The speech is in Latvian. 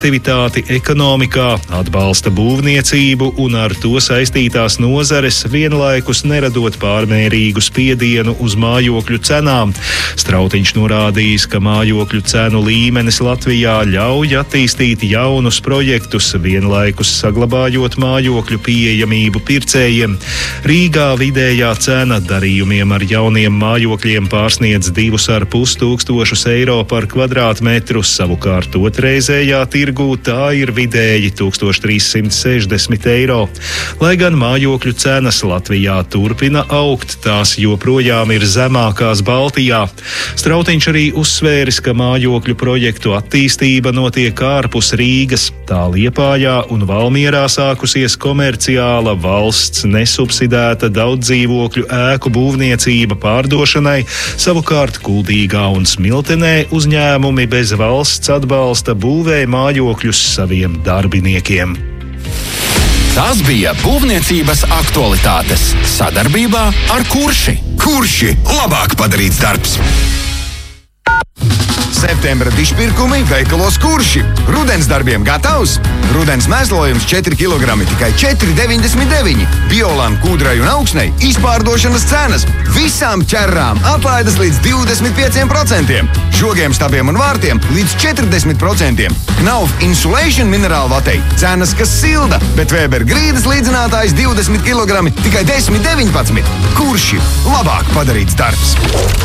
aktivitāti ekonomikā, atbalsta būvniecību un ar to saistītās nozares, vienlaikus neradot pārmērīgu spiedienu uz mājokļu cenām. Strautiņš norādījis, ka mājokļu cenu līmenis Latvijā ļauj attīstīt jaunus projektus, vienlaikus saglabājot mājokļu pieejamību pircējiem. Rīgā vidējā cena darījumiem ar jauniem mājokļiem pārsniedz 2,5 tūkstošus eiro par kvadrātmetru, savukārt otrreizējā tirgū tā ir vidēji 1360 eiro. Lai gan mājokļu cenas Latvijā turpina augt, tās joprojām ir zemākās Baltijā. Strautiņš arī uzsvēris, ka mājokļu projektu attīstība notiek ārpus Rīgas. Tā Liepājā un Valmierā sākusies komerciāla valsts nesubsidēta daudzdzīvokļu ēku būvniecība pārdošanai, savukārt Kuldīgā un Smiltenē uzņēmumi bez valsts atbalsta būvē mājokļus saviem darbiniekiem. Tas bija būvniecības aktualitātes sadarbībā ar Kurši. Kurši - labāk padarīts darbs! Septembra dišpirkumi veikalos Kurši. Rudens darbiem gatavs? Rudens mēslojums 4 kg tikai 4,99. Biolam, kūdrai un augsnei izpārdošanas cenas. Visām ķerrām atlaides līdz 25%. Žogiem, stabiem un vārtiem līdz 40%. Knauf Insulation minerālvatei cenas, kas silda, bet Weber grīdas līdzinātājs 20 kg tikai 10,19. Kurši - labāk padarīts darbs!